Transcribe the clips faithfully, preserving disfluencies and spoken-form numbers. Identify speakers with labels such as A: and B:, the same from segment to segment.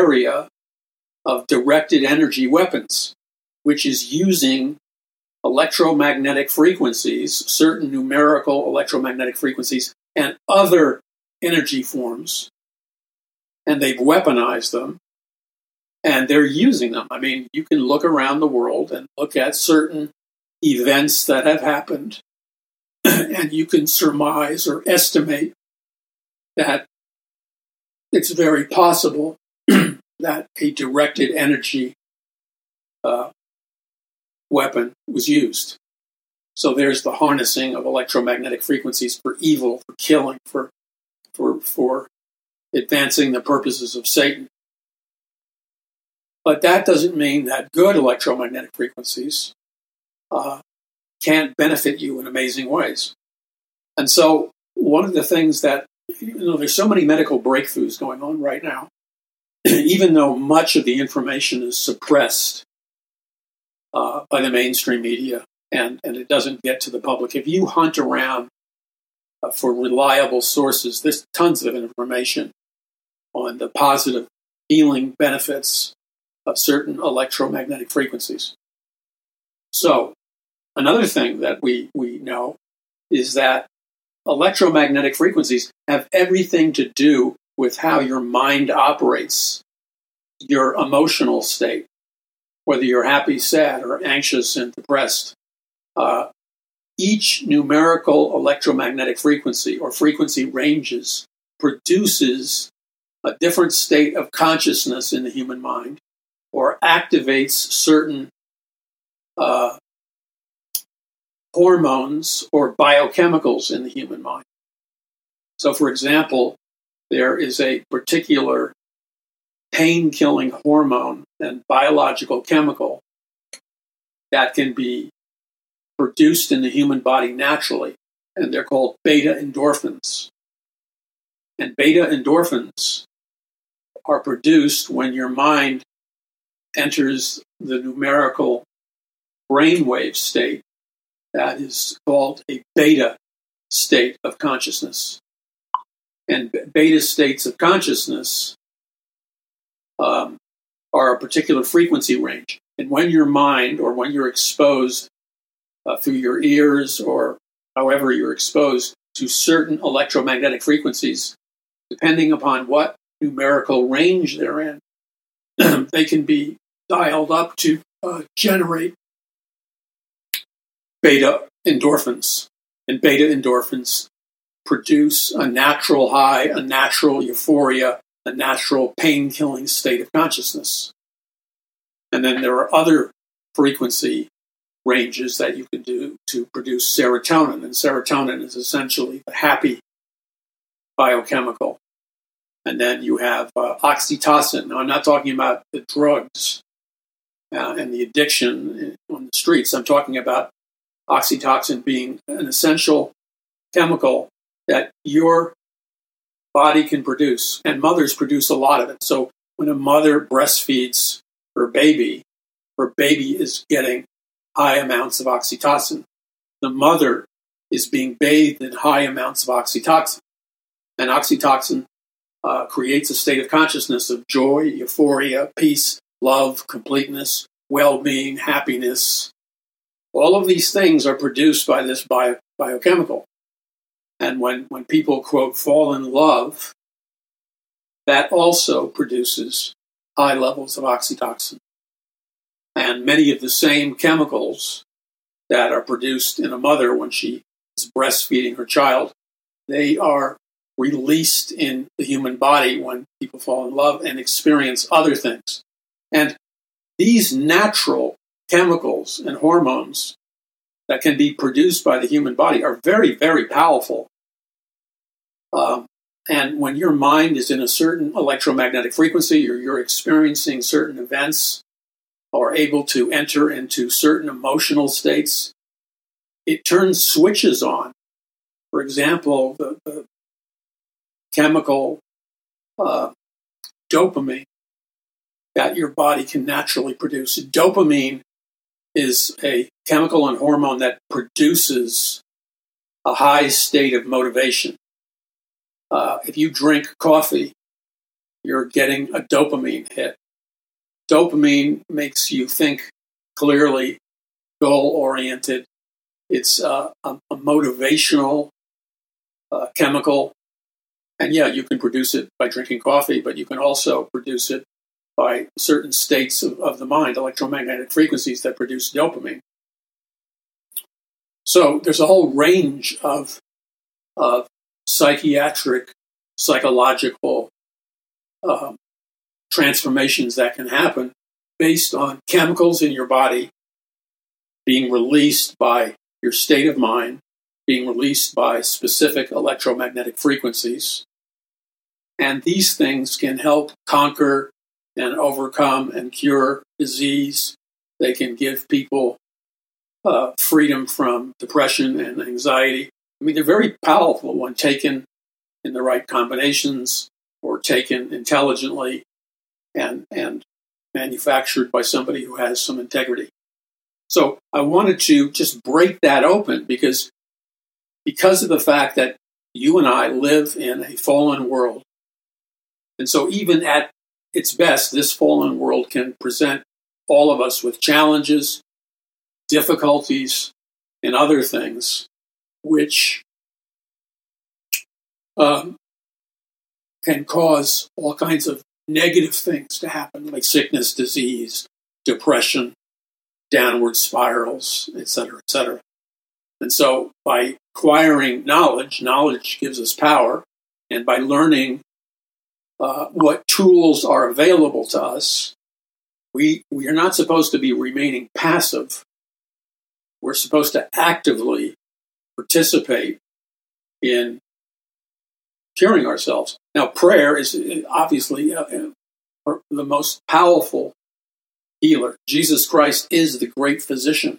A: area of directed energy weapons, which is using electromagnetic frequencies, certain numerical electromagnetic frequencies, and other energy forms. And they've weaponized them, and they're using them. I mean, you can look around the world and look at certain events that have happened, and you can surmise or estimate that it's very possible that a directed energy uh, weapon was used. So there's the harnessing of electromagnetic frequencies for evil, for killing, for for for advancing the purposes of Satan. But that doesn't mean that good electromagnetic frequencies uh, can't benefit you in amazing ways. And so one of the things that, you know, there's so many medical breakthroughs going on right now, even though much of the information is suppressed uh, by the mainstream media and, and it doesn't get to the public. If you hunt around uh, for reliable sources, there's tons of information on the positive healing benefits of certain electromagnetic frequencies. So another thing that we, we know is that electromagnetic frequencies have everything to do with how your mind operates, your emotional state, whether you're happy, sad, or anxious and depressed. Uh, each numerical electromagnetic frequency or frequency ranges produces a different state of consciousness in the human mind or activates certain uh, hormones or biochemicals in the human mind. So, for example, there is a particular pain-killing hormone and biological chemical that can be produced in the human body naturally, and they're called beta endorphins. And beta endorphins are produced when your mind enters the numerical brainwave state that is called a beta state of consciousness. And beta states of consciousness um, are a particular frequency range. And when your mind, or when you're exposed uh, through your ears or however you're exposed to certain electromagnetic frequencies, depending upon what numerical range they're in, they can be dialed up to uh, generate beta endorphins. And beta endorphins produce a natural high, a natural euphoria, a natural pain-killing state of consciousness. And then there are other frequency ranges that you can do to produce serotonin. And serotonin is essentially the happy biochemical. And then you have uh, oxytocin. Now, I'm not talking about the drugs uh, and the addiction on the streets. I'm talking about oxytocin being an essential chemical that your body can produce. And mothers produce a lot of it. So when a mother breastfeeds her baby, her baby is getting high amounts of oxytocin. The mother is being bathed in high amounts of oxytocin. And oxytocin uh, creates a state of consciousness of joy, euphoria, peace, love, completeness, well-being, happiness. All of these things are produced by this bio- biochemical. And when, when people, quote, fall in love, that also produces high levels of oxytocin. And many of the same chemicals that are produced in a mother when she is breastfeeding her child, they are released in the human body when people fall in love and experience other things. And these natural chemicals and hormones that can be produced by the human body are very, very powerful. Um, and when your mind is in a certain electromagnetic frequency, or you're experiencing certain events, or able to enter into certain emotional states, it turns switches on. For example, the, the chemical uh, dopamine that your body can naturally produce. Dopamine is a chemical and hormone that produces a high state of motivation. Uh, if you drink coffee, you're getting a dopamine hit. Dopamine makes you think clearly, goal-oriented. It's uh, a, a motivational uh, chemical. And yeah, you can produce it by drinking coffee, but you can also produce it by certain states of, of the mind, electromagnetic frequencies that produce dopamine. So there's a whole range of, of psychiatric, psychological um, transformations that can happen based on chemicals in your body being released by your state of mind, being released by specific electromagnetic frequencies. And these things can help conquer and overcome and cure disease. They can give people uh, freedom from depression and anxiety. I mean, they're very powerful when taken in the right combinations or taken intelligently and, and manufactured by somebody who has some integrity. So I wanted to just break that open because, because of the fact that you and I live in a fallen world. And so even at its best, this fallen world can present all of us with challenges, difficulties, and other things which um, can cause all kinds of negative things to happen, like sickness, disease, depression, downward spirals, et cetera, et cetera. And so by acquiring knowledge, knowledge gives us power, and by learning uh, what tools are available to us, we, we are not supposed to be remaining passive. We're supposed to actively participate in curing ourselves. Now, prayer is obviously uh, uh, the most powerful healer. Jesus Christ is the great physician.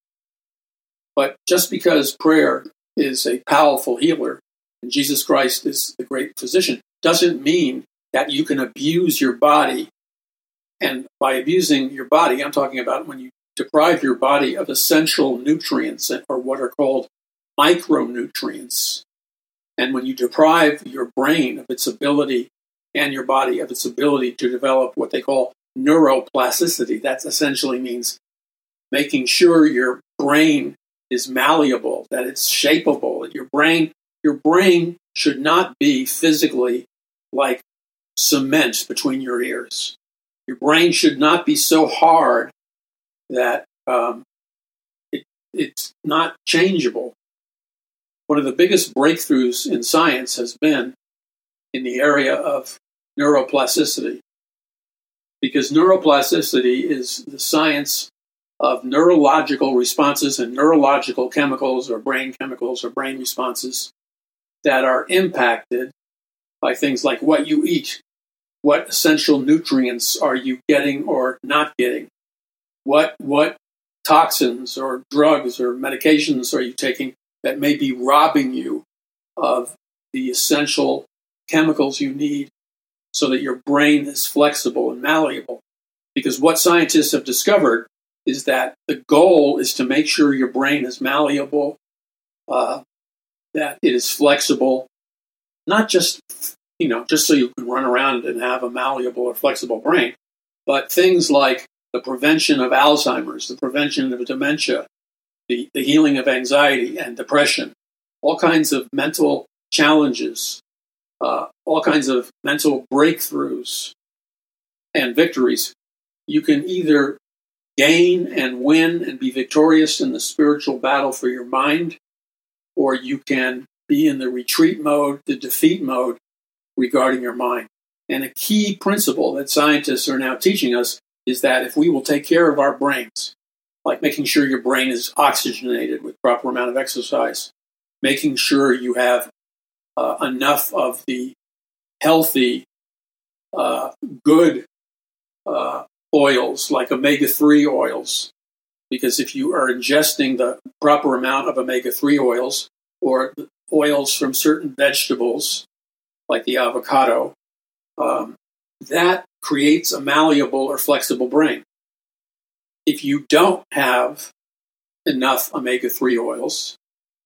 A: But just because prayer is a powerful healer and Jesus Christ is the great physician doesn't mean that you can abuse your body. And by abusing your body, I'm talking about when you deprive your body of essential nutrients, or what are called micronutrients. And when you deprive your brain of its ability and your body of its ability to develop what they call neuroplasticity, that essentially means making sure your brain is malleable, that it's shapeable. That your brain, your brain should not be physically like cement between your ears. Your brain should not be so hard that um, it, it's not changeable. One of the biggest breakthroughs in science has been in the area of neuroplasticity, because neuroplasticity is the science of neurological responses and neurological chemicals or brain chemicals or brain responses that are impacted by things like what you eat, what essential nutrients are you getting or not getting, what what toxins or drugs or medications are you taking that may be robbing you of the essential chemicals you need so that your brain is flexible and malleable. Because what scientists have discovered is that the goal is to make sure your brain is malleable, uh, that it is flexible, not just, you know, just so you can run around and have a malleable or flexible brain, but things like the prevention of Alzheimer's, the prevention of dementia, the, the healing of anxiety and depression, all kinds of mental challenges, uh, all kinds of mental breakthroughs and victories. You can either gain and win and be victorious in the spiritual battle for your mind, or you can be in the retreat mode, the defeat mode regarding your mind. And a key principle that scientists are now teaching us is that if we will take care of our brains, like making sure your brain is oxygenated with proper amount of exercise, making sure you have uh, enough of the healthy, uh, good uh, oils, like omega three oils, because if you are ingesting the proper amount of omega three oils or oils from certain vegetables, like the avocado, um, that creates a malleable or flexible brain. If you don't have enough omega three oils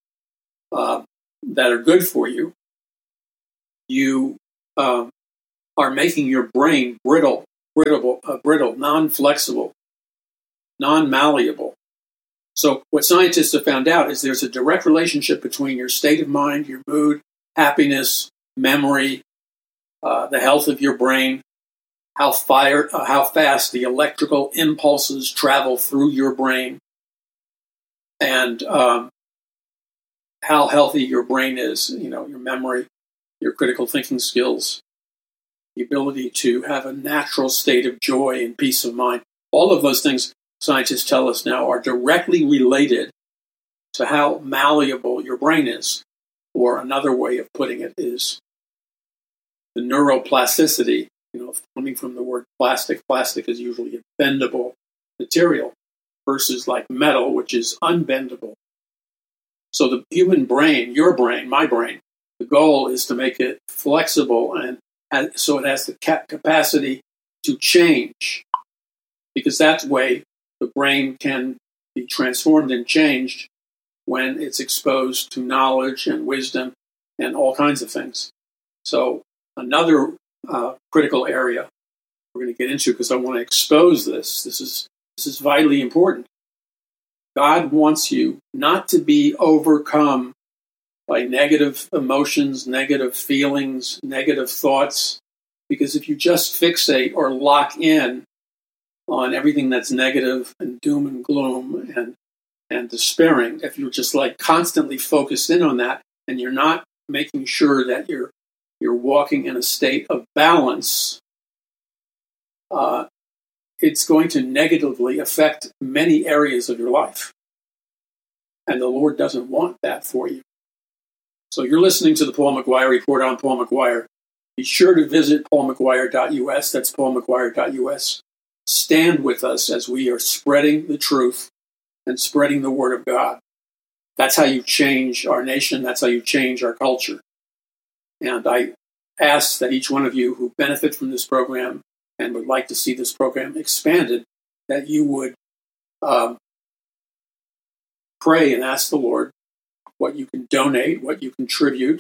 A: uh, that are good for you, you um, are making your brain brittle, brittle, uh, brittle, non-flexible, non-malleable. So what scientists have found out is there's a direct relationship between your state of mind, your mood, happiness, memory, uh, the health of your brain, how fire, uh, how fast the electrical impulses travel through your brain, and um, how healthy your brain is, you know, your memory, your critical thinking skills, the ability to have a natural state of joy and peace of mind. All of those things, scientists tell us now, are directly related to how malleable your brain is. Or another way of putting it is the neuroplasticity, you know, coming from the word plastic. Plastic is usually a bendable material versus like metal, which is unbendable. So the human brain, your brain, my brain, the goal is to make it flexible and so it has the capacity to change, because that way the brain can be transformed and changed when it's exposed to knowledge and wisdom and all kinds of things. So another uh, critical area we're going to get into, because I want to expose this. This is this is vitally important. God wants you not to be overcome by negative emotions, negative feelings, negative thoughts, because if you just fixate or lock in on everything that's negative and doom and gloom and and despairing, if you're just like constantly focused in on that and you're not making sure that you're you're walking in a state of balance, uh, it's going to negatively affect many areas of your life. And the Lord doesn't want that for you. So you're listening to the Paul McGuire Report. I'm Paul McGuire. Be sure to visit paul mcguire dot u s. That's paul mcguire dot u s. Stand with us as we are spreading the truth and spreading the Word of God. That's how you change our nation. That's how you change our culture. And I ask that each one of you who benefit from this program and would like to see this program expanded, that you would um, pray and ask the Lord what you can donate, what you contribute,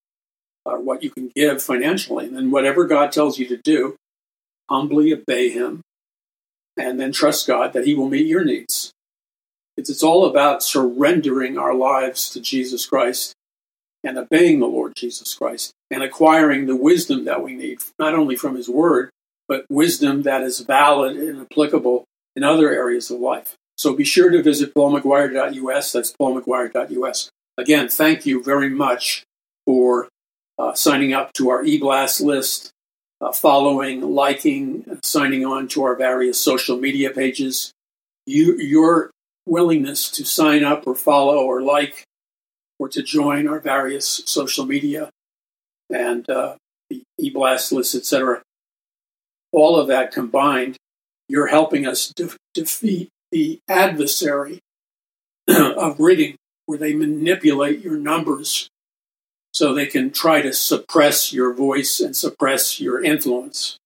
A: or what you can give financially. And then whatever God tells you to do, humbly obey Him, and then trust God that He will meet your needs. It's, it's all about surrendering our lives to Jesus Christ and obeying the Lord Jesus Christ and acquiring the wisdom that we need, not only from His Word, but wisdom that is valid and applicable in other areas of life. So be sure to visit paul mcguire dot u s. That's paul mcguire dot u s. Again, thank you very much for uh, signing up to our e-blast list, uh, following, liking, signing on to our various social media pages. You, your willingness to sign up or follow or like or to join our various social media and uh, the e-blast list, et cetera, all of that combined, you're helping us de- defeat the adversary of rigging, where they manipulate your numbers so they can try to suppress your voice and suppress your influence.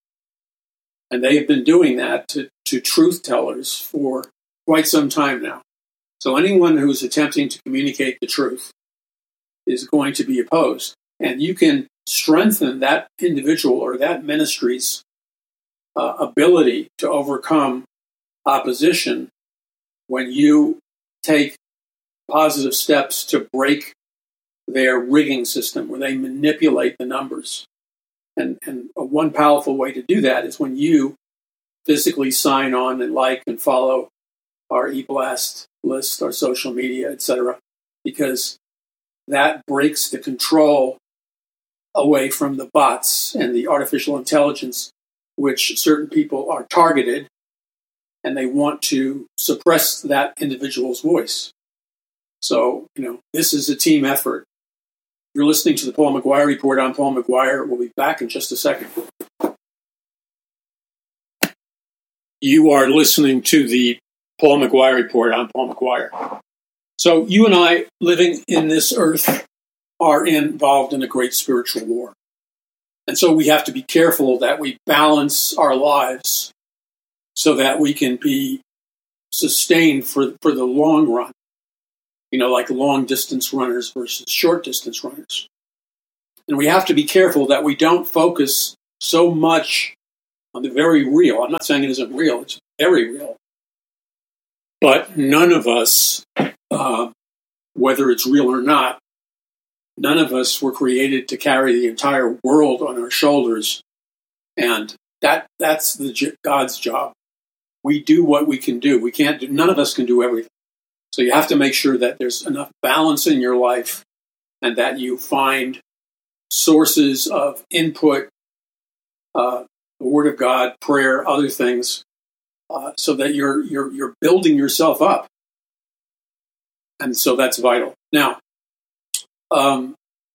A: And they have been doing that to, to truth tellers for quite some time now. So anyone who's attempting to communicate the truth is going to be opposed. And you can strengthen that individual or that ministry's uh, ability to overcome opposition when you take positive steps to break their rigging system, where they manipulate the numbers. And, and one powerful way to do that is when you physically sign on and like and follow our e-blast list, our social media, et cetera, because that breaks the control away from the bots and the artificial intelligence, which certain people are targeted, and they want to suppress that individual's voice. So, you know, this is a team effort. You're listening to the Paul McGuire Report. I'm Paul McGuire. We'll be back in just a second. You are listening to the Paul McGuire Report. I'm Paul McGuire. So you and I, living in this earth, are involved in a great spiritual war. And so we have to be careful that we balance our lives so that we can be sustained for, for the long run. You know, like long-distance runners versus short-distance runners. And we have to be careful that we don't focus so much on the very real. I'm not saying it isn't real, it's very real. But none of us, uh, whether it's real or not, none of us were created to carry the entire world on our shoulders. And that that's the God's job. We do what we can do. We can't do, none of us can do everything. So you have to make sure that there's enough balance in your life and that you find sources of input, uh, the Word of God, prayer, other things, uh, so that you're you're you're building yourself up. And so that's vital. Now, um,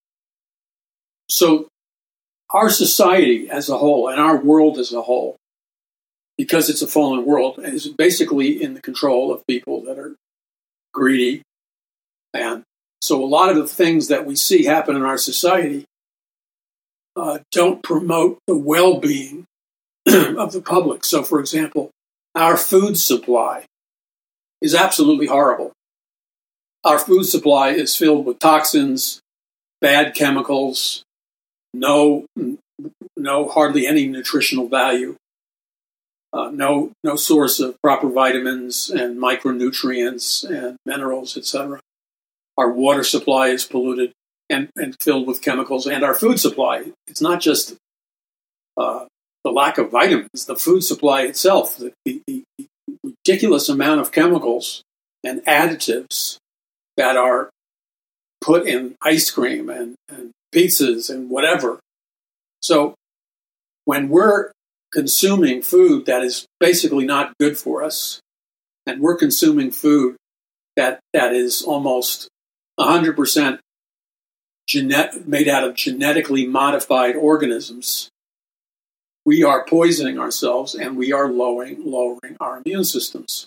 A: so our society as a whole and our world as a whole, because it's a fallen world, is basically in the control of people that are greedy. And so a lot of the things that we see happen in our society uh, don't promote the well-being of the public. So, for example, our food supply is absolutely horrible. Our food supply is filled with toxins, bad chemicals, no, no hardly any nutritional value, uh, no, no source of proper vitamins and micronutrients and minerals, et cetera. Our water supply is polluted and, and filled with chemicals, and our food supply. It's not just uh, the lack of vitamins; the food supply itself, the, the, the ridiculous amount of chemicals and additives that are put in ice cream and, and pizzas and whatever. So when we're consuming food that is basically not good for us, and we're consuming food that that is almost one hundred percent genet- made out of genetically modified organisms, we are poisoning ourselves and we are lowering, lowering our immune systems.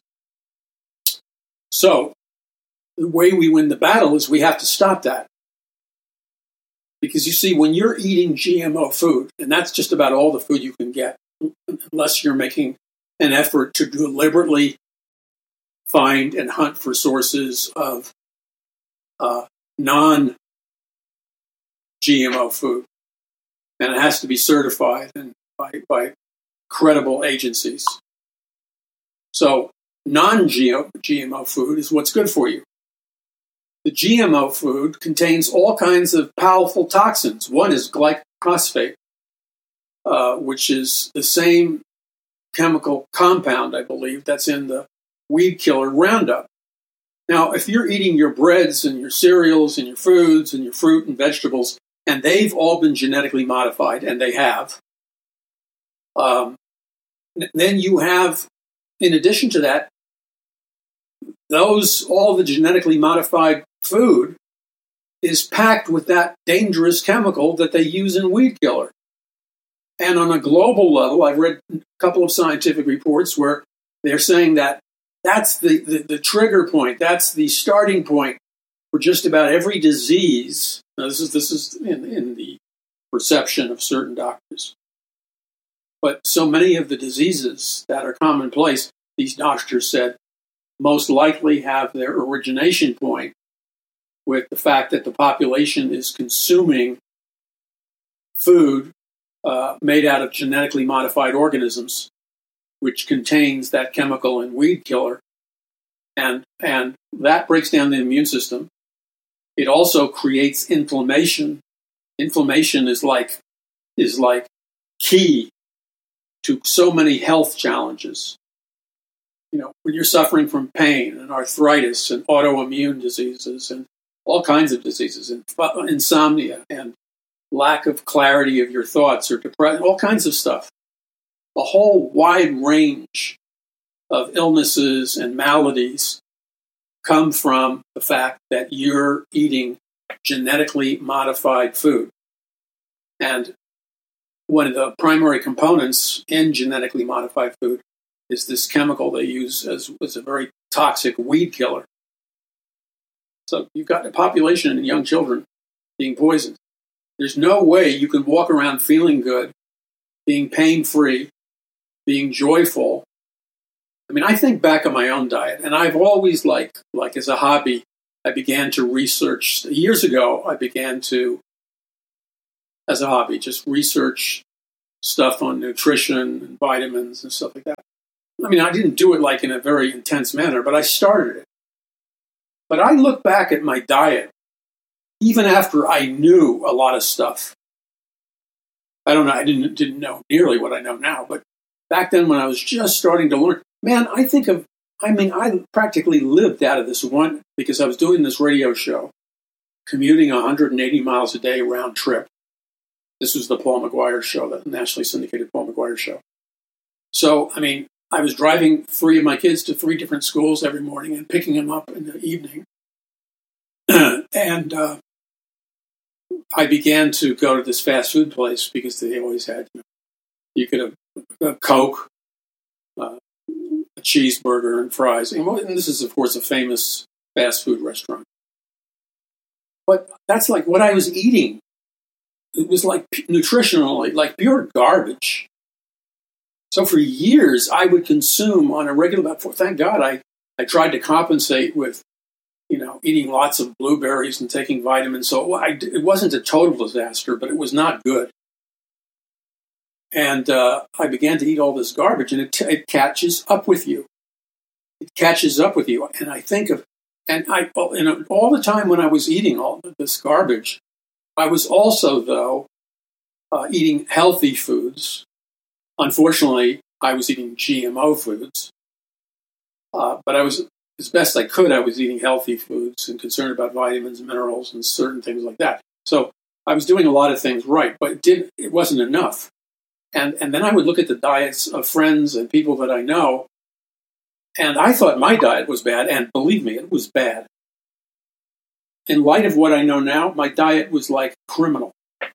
A: So the way we win the battle is we have to stop that. Because you see, when you're eating G M O food, and that's just about all the food you can get, unless you're making an effort to deliberately find and hunt for sources of uh, non-G M O food. And it has to be certified and by, by credible agencies. So non-G M O food is what's good for you. The G M O food contains all kinds of powerful toxins. One is glyphosate, uh, which is the same chemical compound, I believe, that's in the weed killer Roundup. Now, if you're eating your breads and your cereals and your foods and your fruit and vegetables, and they've all been genetically modified, and they have, um, then you have, in addition to that, those, all the genetically modified food is packed with that dangerous chemical that they use in weed killer. And on a global level, I've read a couple of scientific reports where they're saying that that's the, the, the trigger point, that's the starting point for just about every disease. Now, this is, this is in, in the perception of certain doctors. But so many of the diseases that are commonplace, these doctors said, most likely have their origination point with the fact that the population is consuming food uh, made out of genetically modified organisms, which contains that chemical in weed killer. And, and that breaks down the immune system. It also creates inflammation. Inflammation is like, is like key to so many health challenges. You know, when you're suffering from pain and arthritis and autoimmune diseases and all kinds of diseases and insomnia and lack of clarity of your thoughts or depression, all kinds of stuff. A whole wide range of illnesses and maladies come from the fact that you're eating genetically modified food. And one of the primary components in genetically modified food is this chemical they use as, as a very toxic weed killer. So you've got a population of young children being poisoned. There's no way you can walk around feeling good, being pain-free, being joyful. I mean, I think back on my own diet, and I've always, like, like as a hobby, I began to research. Years ago, I began to, as a hobby, just research stuff on nutrition and vitamins and stuff like that. I mean, I didn't do it like in a very intense manner, but I started it. But I look back at my diet, even after I knew a lot of stuff. I don't know, I didn't, didn't know nearly what I know now, but back then when I was just starting to learn, man, I think of, I mean, I practically lived out of this one, because I was doing this radio show, commuting one hundred eighty miles a day round trip. This was the Paul McGuire show, the nationally syndicated Paul McGuire show. So, I mean, I was driving three of my kids to three different schools every morning and picking them up in the evening. and uh, I began to go to this fast food place because they always had, you know, you could have a Coke, uh, a cheeseburger, and fries. And this is, of course, a famous fast food restaurant. But that's like what I was eating. It was like nutritionally, like pure garbage. So for years, I would consume on a regular basis. Thank God I, I tried to compensate with, you know, eating lots of blueberries and taking vitamins. So I, it wasn't a total disaster, but it was not good. And uh, I began to eat all this garbage, and it, it catches up with you. It catches up with you. And I think of, and I, and all the time when I was eating all this garbage, I was also, though, uh, eating healthy foods. Unfortunately, I was eating G M O foods. Uh, but I was, as best I could, I was eating healthy foods and concerned about vitamins, minerals, and certain things like that. So I was doing a lot of things right, but it did it wasn't enough. And and then I would look at the diets of friends and people that I know, and I thought my diet was bad, and believe me, it was bad. In light of what I know now, my diet was like criminal.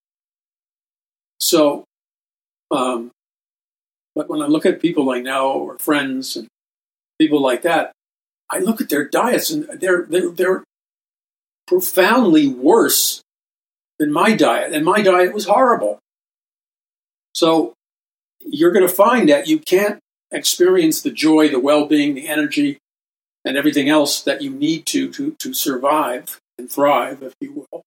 A: So, um, but when I look at people I know or friends and people like that, I look at their diets and they're they're, they're profoundly worse than my diet, and my diet was horrible. So you're going to find that you can't experience the joy, the well-being, the energy, and everything else that you need to, to, to survive and thrive, if you will,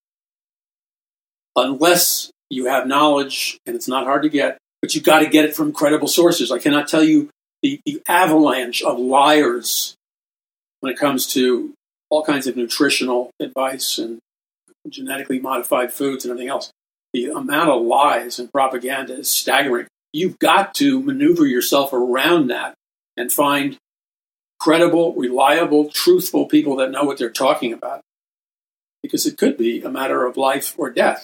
A: unless you have knowledge, and it's not hard to get, but you've got to get it from credible sources. I cannot tell you the, the avalanche of liars when it comes to all kinds of nutritional advice and genetically modified foods and everything else. The amount of lies and propaganda is staggering. You've got to maneuver yourself around that and find credible, reliable, truthful people that know what they're talking about. Because it could be a matter of life or death.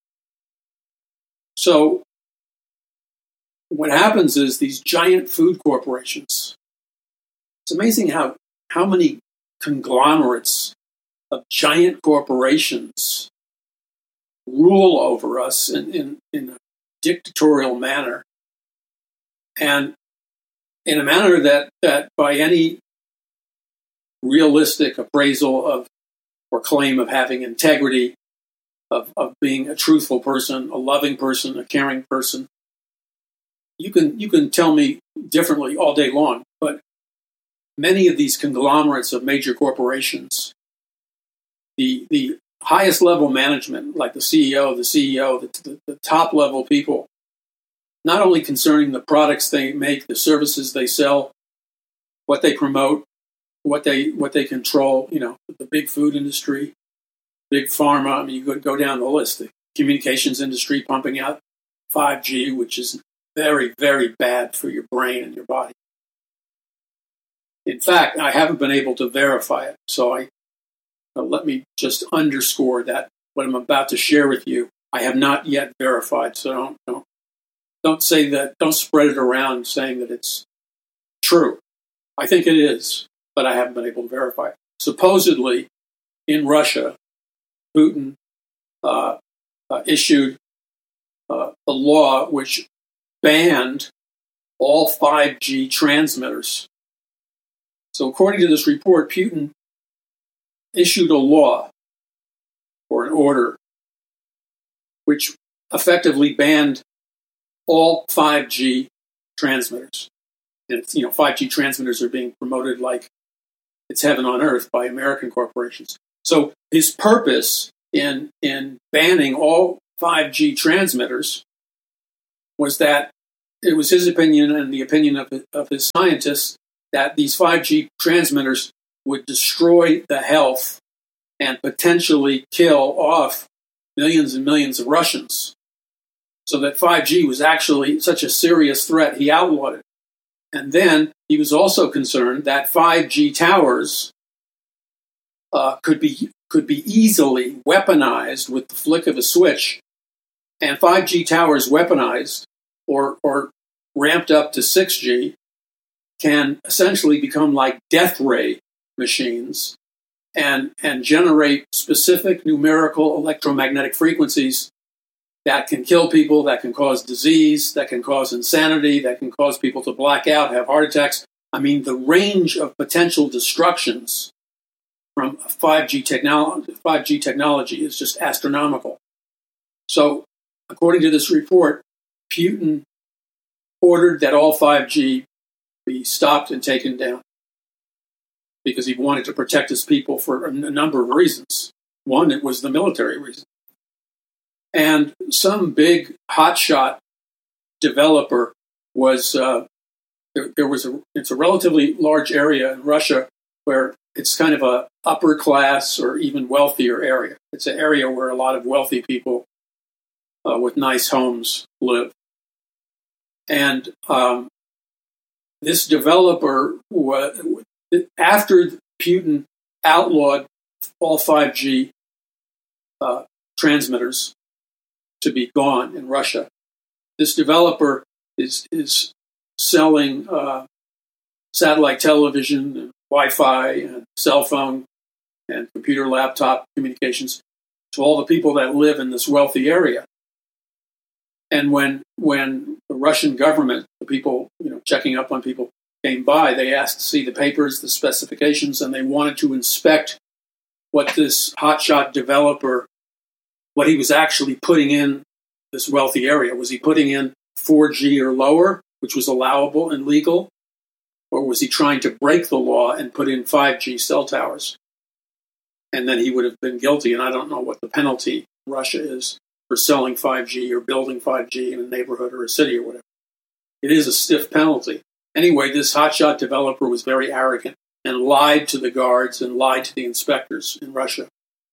A: So what happens is these giant food corporations, it's amazing how, how many conglomerates of giant corporations rule over us in, in, in a dictatorial manner, and in a manner that, that by any realistic appraisal of or claim of having integrity, of, of being a truthful person, a loving person, a caring person, you can you can tell me differently all day long, but many of these conglomerates of major corporations, the the highest level management, like the C E O, the C E O, the, the, the top level people, not only concerning the products they make, the services they sell, what they promote, what they what they control, you know, the big food industry, big pharma. I mean, you could go down the list. The communications industry pumping out five G, which is very, very bad for your brain and your body. In fact, I haven't been able to verify it, so I uh, let me just underscore that what I'm about to share with you, I have not yet verified. So don't don't don't say that. Don't spread it around saying that it's true. I think it is, but I haven't been able to verify it. Supposedly, in Russia, Putin uh, uh, issued uh, a law which banned all five G transmitters. So according to this report, Putin issued a law or an order which effectively banned all five G transmitters. And it's, you know, five G transmitters are being promoted like it's heaven on earth by American corporations. So his purpose in in banning all five G transmitters was that it was his opinion and the opinion of, of his scientists that these five G transmitters would destroy the health and potentially kill off millions and millions of Russians. So that five G was actually such a serious threat, he outlawed it. And then he was also concerned that five G towers uh, could be could be easily weaponized with the flick of a switch. And five G towers weaponized or or ramped up to six G can essentially become like death ray machines and, and generate specific numerical electromagnetic frequencies that can kill people, that can cause disease, that can cause insanity, that can cause people to black out, have heart attacks. I mean, the range of potential destructions from five G technology, five G technology is just astronomical. So, according to this report, Putin ordered that all five G be stopped and taken down because he wanted to protect his people for a number of reasons. One, it was the military reason. And some big hotshot developer was, uh, there, there was a, it's a relatively large area in Russia where it's kind of a upper class or even wealthier area. It's an area where a lot of wealthy people uh, with nice homes live. And um, this developer, was, after Putin outlawed all five G uh, transmitters to be gone in Russia, this developer is is selling uh, satellite television and Wi-Fi and cell phone and computer laptop communications to all the people that live in this wealthy area. And when when the Russian government, the people, you know, checking up on people came by, they asked to see the papers, the specifications, and they wanted to inspect what this hotshot developer, what he was actually putting in this wealthy area. Was he putting in four G or lower, which was allowable and legal? Or was he trying to break the law and put in five G cell towers? And then he would have been guilty, and I don't know what the penalty in Russia is for selling five G or building five G in a neighborhood or a city or whatever. It is a stiff penalty. Anyway, this hotshot developer was very arrogant and lied to the guards and lied to the inspectors in Russia.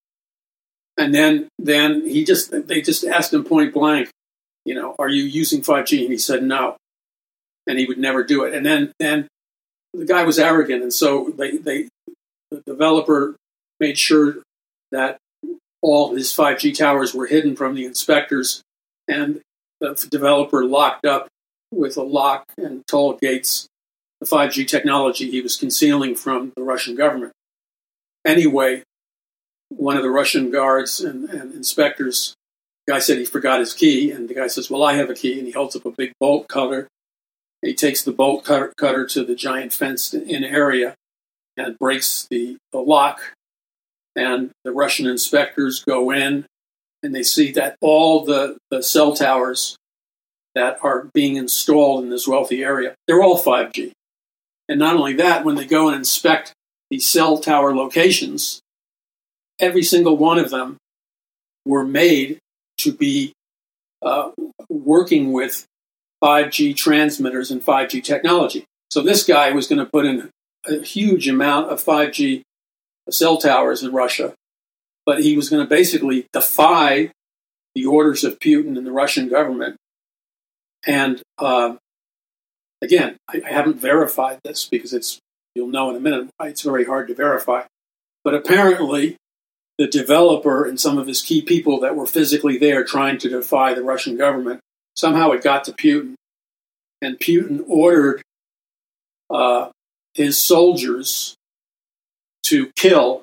A: And then, then he just they just asked him point blank, you know, are you using five G? And he said no, and he would never do it. And then, then the guy was arrogant, and so they, they the developer made sure that all his five G towers were hidden from the inspectors, and the developer locked up with a lock and tall gates the five G technology he was concealing from the Russian government. Anyway, one of the Russian guards and, and inspectors, the guy said he forgot his key, and the guy says, well, I have a key, and he holds up a big bolt cutter. He takes the bolt cutter, cutter to the giant fenced-in area and breaks the, the lock, and the Russian inspectors go in, and they see that all the, the cell towers that are being installed in this wealthy area, they're all five G. And not only that, when they go and inspect the cell tower locations, every single one of them were made to be uh, working with five G transmitters and five G technology. So this guy was going to put in a huge amount of five G cell towers in Russia, but he was going to basically defy the orders of Putin and the Russian government. And uh, again, I, I haven't verified this because it's, you'll know in a minute, it's very hard to verify. But apparently, the developer and some of his key people that were physically there trying to defy the Russian government, somehow it got to Putin. And Putin ordered uh, his soldiers to kill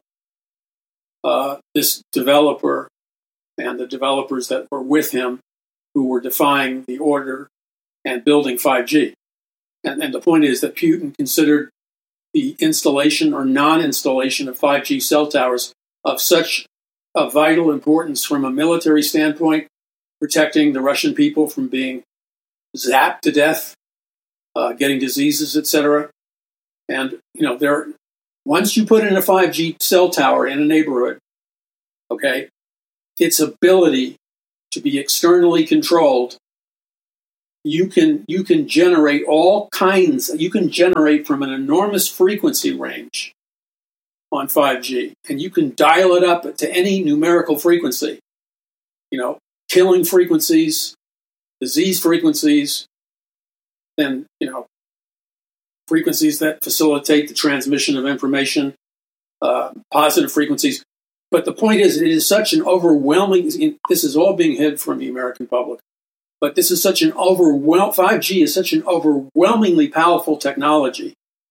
A: uh, this developer and the developers that were with him who were defying the order and building five G. And, and the point is that Putin considered the installation or non-installation of five G cell towers of such a vital importance from a military standpoint, protecting the Russian people from being zapped to death, uh, getting diseases, et cetera. And, you know, there, once you put in a five G cell tower in a neighborhood, okay, its ability to be externally controlled you can you can generate all kinds. You can generate from an enormous frequency range on five G, and you can dial it up to any numerical frequency. You know, killing frequencies, disease frequencies, and you know, frequencies that facilitate the transmission of information, uh, positive frequencies. But the point is, it is such an overwhelming. This is all being hid from the American public. But this is such an overwhelming, five G is such an overwhelmingly powerful technology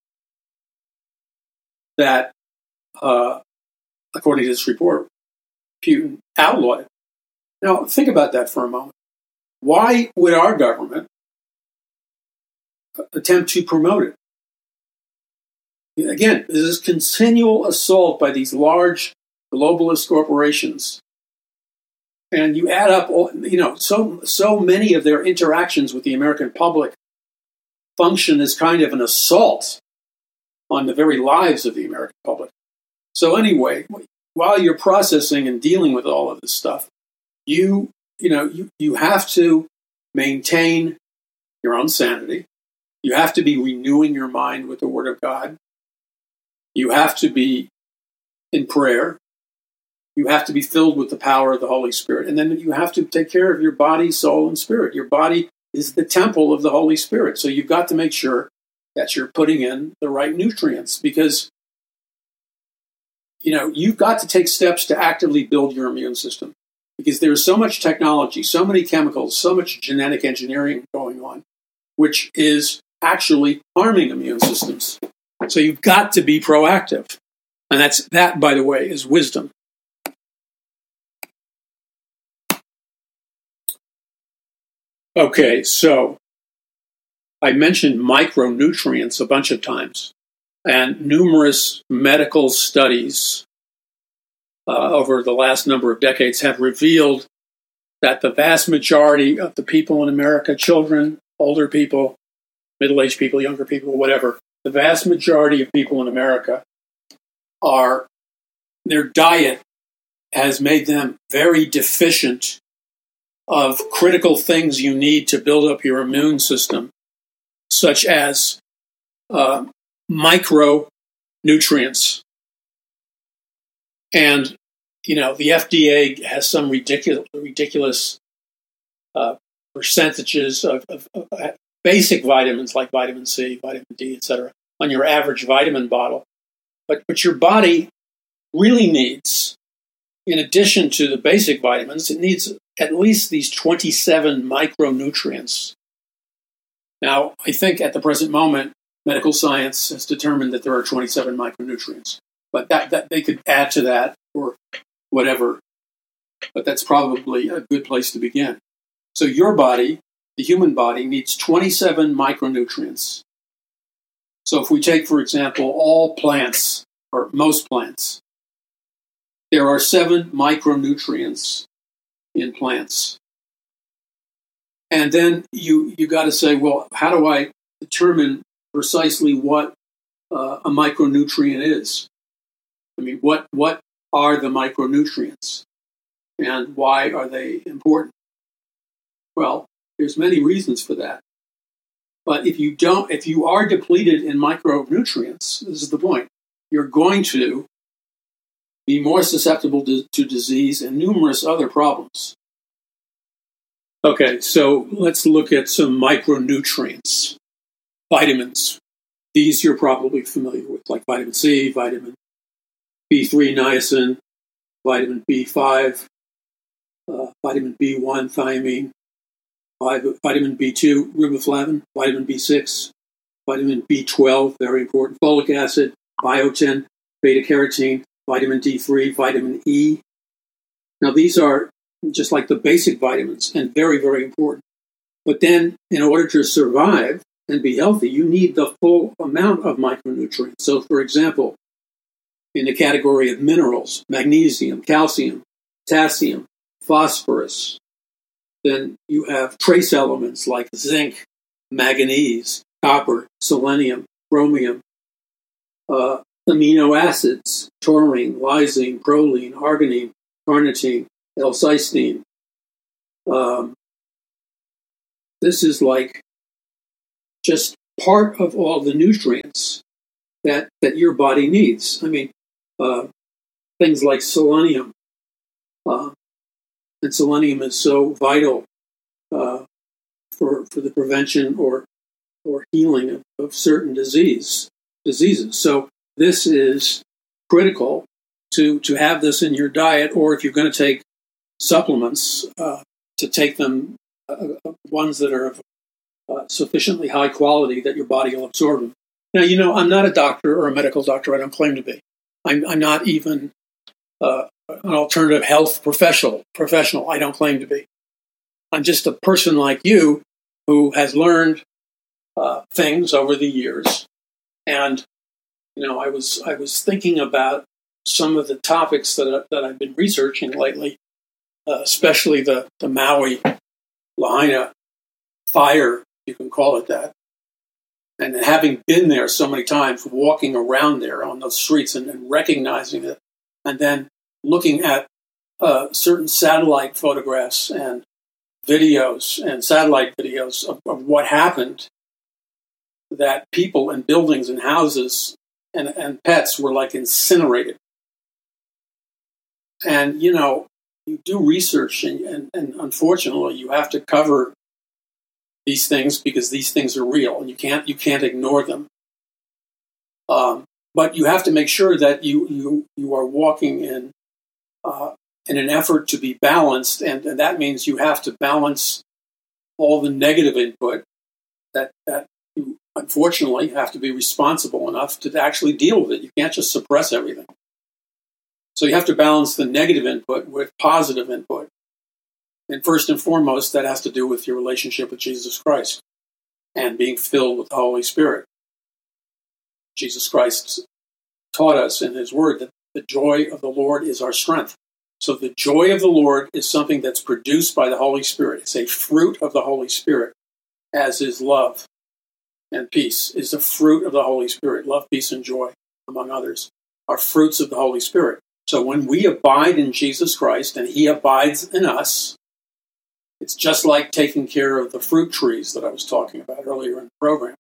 A: that, uh, according to this report, Putin outlawed it. Now, think about that for a moment. Why would our government attempt to promote it? Again, this is continual assault by these large globalist corporations. And you add up, all, you know, so so many of their interactions with the American public function as kind of an assault on the very lives of the American public. So anyway, while you're processing and dealing with all of this stuff, you you know you, you have to maintain your own sanity. You have to be renewing your mind with the Word of God. You have to be in prayer. You have to be filled with the power of the Holy Spirit. And then you have to take care of your body, soul, and spirit. Your body is the temple of the Holy Spirit. So you've got to make sure that you're putting in the right nutrients because, you know, you've got to take steps to actively build your immune system because there's so much technology, so many chemicals, so much genetic engineering going on, which is actually harming immune systems. So you've got to be proactive. And that's that, by the way, is wisdom. Okay, so I mentioned micronutrients a bunch of times, and numerous medical studies uh, over the last number of decades have revealed that the vast majority of the people in America, children, older people, middle-aged people, younger people, whatever, the vast majority of people in America are, their diet has made them very deficient of critical things you need to build up your immune system, such as uh, micronutrients. And, you know, the F D A has some ridiculous, ridiculous uh, percentages of, of, of basic vitamins like vitamin C, vitamin D, et cetera, on your average vitamin bottle. But, but your body really needs, in addition to the basic vitamins, it needs at least these twenty-seven micronutrients. Now, I think at the present moment, medical science has determined that there are twenty-seven micronutrients. But that, that they could add to that or whatever. But that's probably a good place to begin. So your body, the human body, needs twenty-seven micronutrients. So if we take, for example, all plants, or most plants, there are seven micronutrients in plants. And then you you got to say, well, how do I determine precisely what uh, a micronutrient is? I mean, what what are the micronutrients, and why are they important? Well, there's many reasons for that. But if you don't, if you are depleted in micronutrients, this is the point, you're going to be more susceptible to, to disease and numerous other problems. Okay, so let's look at some micronutrients. Vitamins. These you're probably familiar with, like vitamin C, vitamin B three niacin, vitamin B five, uh, vitamin B one thiamine, vitamin B two riboflavin, vitamin B six, vitamin B twelve, very important, folic acid, biotin, beta-carotene, vitamin D three, vitamin E. Now, these are just like the basic vitamins and very, very important. But then, in order to survive and be healthy, you need the full amount of micronutrients. So, for example, in the category of minerals, magnesium, calcium, potassium, phosphorus. Then you have trace elements like zinc, manganese, copper, selenium, chromium, uh, amino acids, taurine, lysine, proline, arginine, carnitine, L-cysteine. Um, this is like just part of all the nutrients that, that your body needs. I mean, uh, things like selenium. Uh, and selenium is so vital uh, for for the prevention or or healing of, of certain disease diseases. So this is critical to to have this in your diet, or if you're going to take supplements, uh, to take them uh, ones that are of uh, sufficiently high quality that your body will absorb them. Now, you know, I'm not a doctor or a medical doctor. I don't claim to be. I'm, I'm not even uh, an alternative health professional. Professional. I don't claim to be. I'm just a person like you who has learned uh, things over the years. And, you know, I was I was thinking about some of the topics that, I, that I've been researching lately, uh, especially the, the Maui Lahaina fire, you can call it that. And having been there so many times, walking around there on those streets and, and recognizing it, and then looking at uh, certain satellite photographs and videos and satellite videos of, of what happened, that people and buildings and houses and, and pets were like incinerated. And, you know, you do research and, and, and unfortunately you have to cover these things because these things are real and you can't you can't ignore them. Um, but you have to make sure that you you you are walking in uh, in an effort to be balanced, and, and that means you have to balance all the negative input that that you unfortunately have to be responsible enough to actually deal with it. You can't just suppress everything. So you have to balance the negative input with positive input. And first and foremost, that has to do with your relationship with Jesus Christ and being filled with the Holy Spirit. Jesus Christ taught us in his word that the joy of the Lord is our strength. So the joy of the Lord is something that's produced by the Holy Spirit. It's a fruit of the Holy Spirit, as is love and peace is the fruit of the Holy Spirit. Love, peace, and joy, among others, are fruits of the Holy Spirit. So when we abide in Jesus Christ and he abides in us, it's just like taking care of the fruit trees that I was talking about earlier in the program.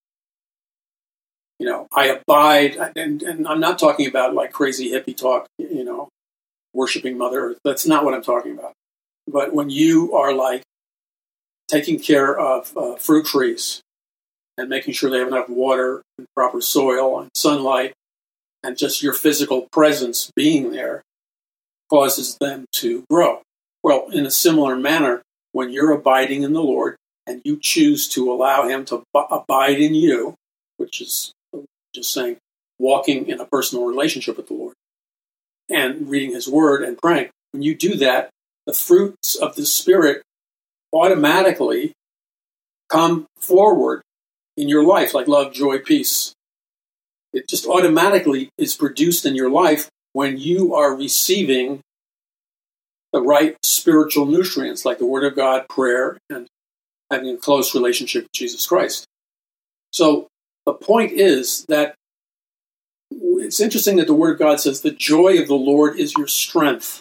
A: You know, I abide, and, and I'm not talking about like crazy hippie talk, you know, worshiping Mother Earth. That's not what I'm talking about. But when you are like taking care of uh, fruit trees and making sure they have enough water and proper soil and sunlight, and just your physical presence being there causes them to grow. Well, in a similar manner, when you're abiding in the Lord and you choose to allow him to b- abide in you, which is just saying walking in a personal relationship with the Lord and reading his word and praying, when you do that, the fruits of the Spirit automatically come forward in your life, like love, joy, peace. It just automatically is produced in your life when you are receiving the right spiritual nutrients, like the Word of God, prayer, and having a close relationship with Jesus Christ. So the point is that it's interesting that the Word of God says the joy of the Lord is your strength.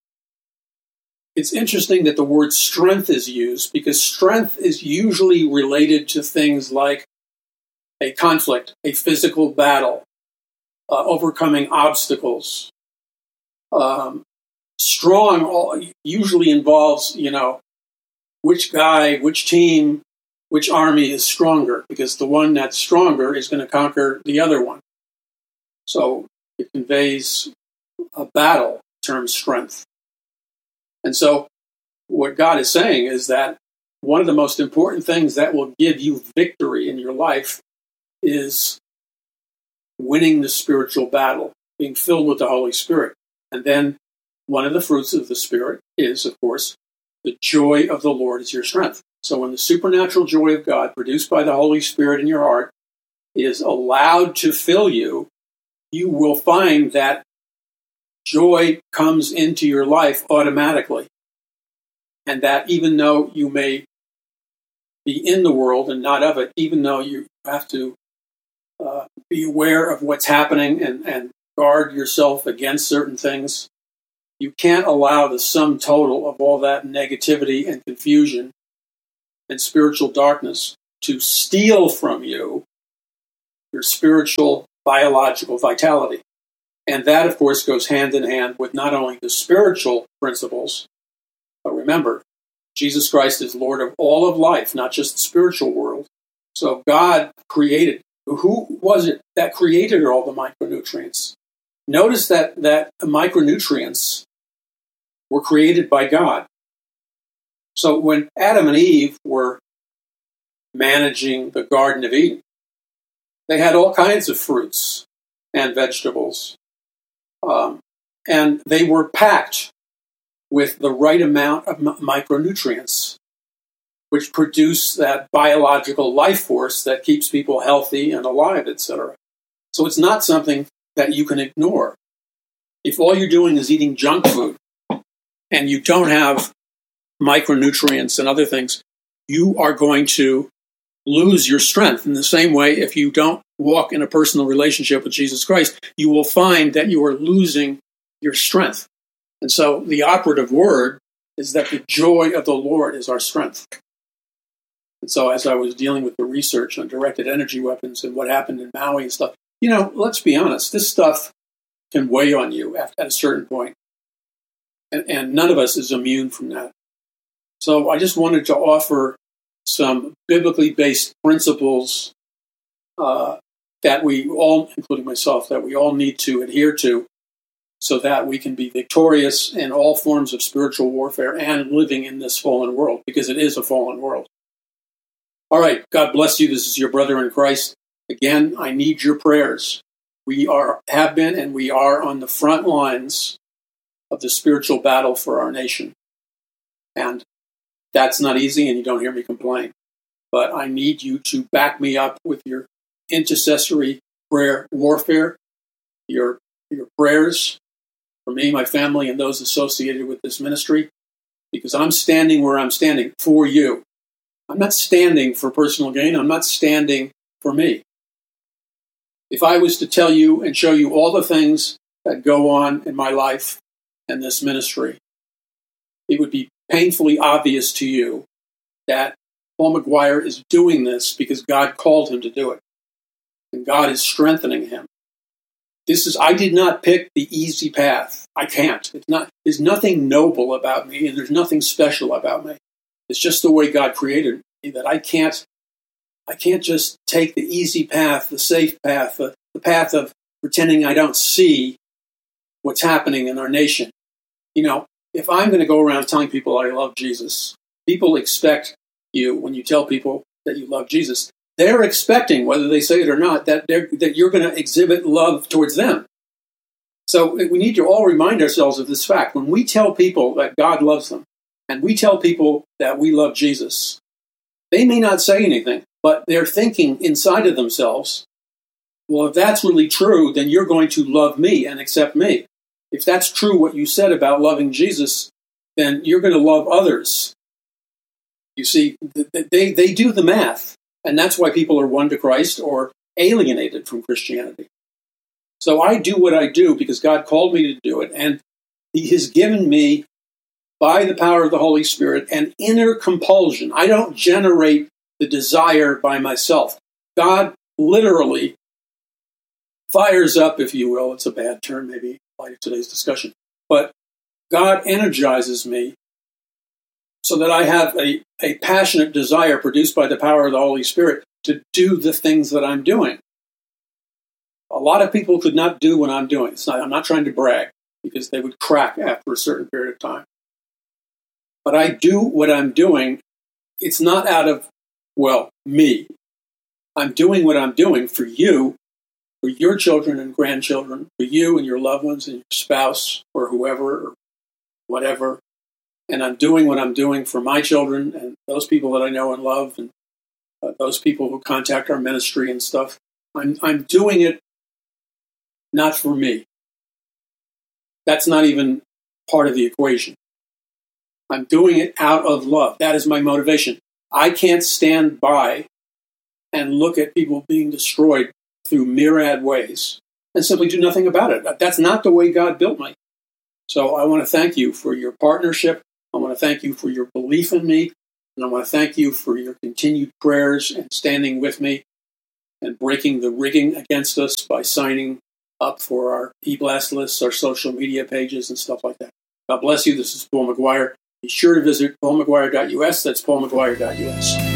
A: It's interesting that the word strength is used because strength is usually related to things like a conflict, a physical battle, uh, overcoming obstacles. Um, strong usually involves, you know, which guy, which team, which army is stronger, because the one that's stronger is going to conquer the other one. So it conveys a battle term strength. And so what God is saying is that one of the most important things that will give you victory in your life is winning the spiritual battle, being filled with the Holy Spirit. And then one of the fruits of the Spirit is, of course, the joy of the Lord is your strength. So when the supernatural joy of God, produced by the Holy Spirit in your heart, is allowed to fill you, you will find that joy comes into your life automatically. And that even though you may be in the world and not of it, even though you have to uh, be aware of what's happening and, and guard yourself against certain things, you can't allow the sum total of all that negativity and confusion and spiritual darkness to steal from you your spiritual, biological vitality. And that, of course, goes hand in hand with not only the spiritual principles, but remember, Jesus Christ is Lord of all of life, not just the spiritual world. So God created, who was it that created all the micronutrients? Notice that, that micronutrients were created by God. So when Adam and Eve were managing the Garden of Eden, they had all kinds of fruits and vegetables. Um, and they were packed with the right amount of m- micronutrients, which produce that biological life force that keeps people healthy and alive, et cetera. So it's not something that you can ignore. If all you're doing is eating junk food and you don't have micronutrients and other things, you are going to lose your strength. In the same way, if you don't walk in a personal relationship with Jesus Christ, you will find that you are losing your strength. And so the operative word is that the joy of the Lord is our strength. And so as I was dealing with the research on directed energy weapons and what happened in Maui and stuff, you know, let's be honest, this stuff can weigh on you at, at a certain point. And, and none of us is immune from that. So I just wanted to offer some biblically based principles uh, that we all, including myself, that we all need to adhere to so that we can be victorious in all forms of spiritual warfare and living in this fallen world, because it is a fallen world. All right, God bless you. This is your brother in Christ. Again, I need your prayers. We are, have been, and we are on the front lines of the spiritual battle for our nation. And that's not easy, and you don't hear me complain. But I need you to back me up with your intercessory prayer warfare, your, your prayers for me, my family, and those associated with this ministry, because I'm standing where I'm standing for you. I'm not standing for personal gain. I'm not standing for me. If I was to tell you and show you all the things that go on in my life and this ministry, it would be painfully obvious to you that Paul McGuire is doing this because God called him to do it. And God is strengthening him. This is, I did not pick the easy path. I can't. It's not, there's nothing noble about me, and there's nothing special about me. It's just the way God created me that I can't, I can't just take the easy path, the safe path, the, the path of pretending I don't see what's happening in our nation. You know, if I'm going to go around telling people I love Jesus, people expect you, when you tell people that you love Jesus, they're expecting, whether they say it or not, that they're, that you're going to exhibit love towards them. So we need to all remind ourselves of this fact. When we tell people that God loves them, and we tell people that we love Jesus, they may not say anything, but they're thinking inside of themselves, well, if that's really true, then you're going to love me and accept me. If that's true what you said about loving Jesus, then you're going to love others. You see, they, they do the math. And that's why people are won to Christ or alienated from Christianity. So I do what I do because God called me to do it. And He has given me, by the power of the Holy Spirit, an inner compulsion. I don't generate the desire by myself. God literally fires up, if you will. It's a bad term, maybe, like today's discussion. But God energizes me so that I have a, a passionate desire produced by the power of the Holy Spirit to do the things that I'm doing. A lot of people could not do what I'm doing. It's not, I'm not trying to brag, because they would crack after a certain period of time. But I do what I'm doing. It's not out of, well, me. I'm doing what I'm doing for you, for your children and grandchildren, for you and your loved ones and your spouse or whoever or whatever. And I'm doing what I'm doing for my children and those people that I know and love, and uh, those people who contact our ministry and stuff. I'm I'm doing it not for me. That's not even part of the equation. I'm doing it out of love. That is my motivation. I can't stand by and look at people being destroyed through myriad ways and simply do nothing about it. That's not the way God built me. So I want to thank you for your partnership. I want to thank you for your belief in me. And I want to thank you for your continued prayers and standing with me and breaking the rigging against us by signing up for our e-blast lists, our social media pages, and stuff like that. God bless you. This is Paul McGuire. Be sure to visit paul mcguire dot u s. That's paul mcguire dot u s.